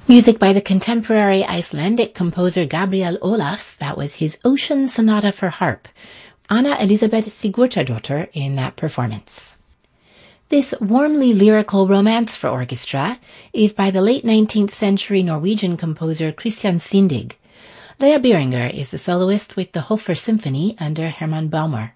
Music by the contemporary Icelandic composer Gabriel Olafs. That was his Ocean Sonata for harp. Anna Elisabeth Sigurðardóttir in that performance. This warmly lyrical romance for orchestra is by the late 19th century Norwegian composer Christian Sindig. Leah Beringer is the soloist with the Hofer Symphony under Hermann Baumer.